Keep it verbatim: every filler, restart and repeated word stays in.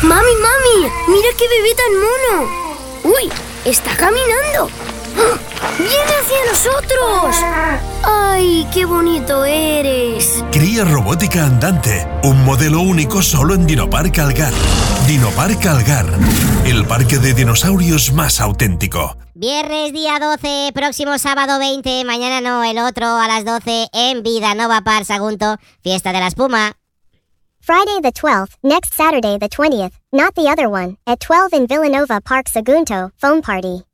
¡Mami, mami! ¡Mira qué bebé tan mono! ¡Uy! ¡Está caminando! ¡Viene hacia nosotros! ¡Ay, qué bonito eres! Cría robótica andante, un modelo único solo en Dinopark Algar. Dinopark Algar, el parque de dinosaurios más auténtico. Viernes día doce, próximo sábado veinte, mañana no, el otro a las doce en Vidanova Park Sagunto, fiesta de la espuma. Friday the twelfth, next Saturday the twentieth, not the other one, at twelve in Villanova Park Sagunto, foam party.